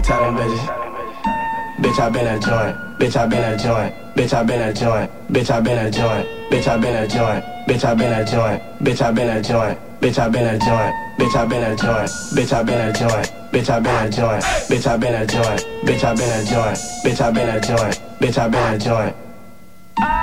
Tell them bitches. Bitch, I been a joint. Bitch, I been a joint. Bitch, I been a joint. Bitch, I been a joint. Bitch, I been a joint. Bitch, I been a joint. Bitch, I been a joint. Bitch, I been a joint. Bitch, I been a joint. Bitch, I been a joint. Bitch, I been a joint. Bitch, I been a joint. Bitch, I been a joint. Bitch, I been a joint. Bitch, I been a joint.